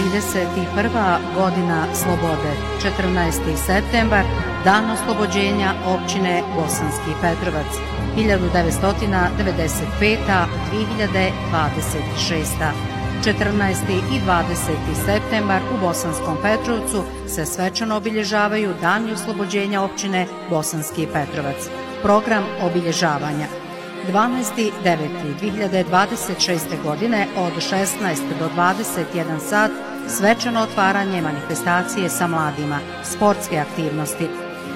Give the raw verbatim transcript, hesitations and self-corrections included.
trideset prva godina slobode, četrnaesti septembar, dan oslobođenja općine Bosanski Petrovac, hiljadu devetsto devedeset peta do dvije hiljade dvadeset šesta. četrnaesti i dvadeseti septembar u Bosanskom Petrovcu se svečano obilježavaju dani oslobođenja općine Bosanski Petrovac. Program obilježavanja: dvanaesti deveti dvije hiljade dvadeset šeste. godine od šesnaest do dvadeset jedan sat svečano otvaranje manifestacije sa mladima, sportske aktivnosti,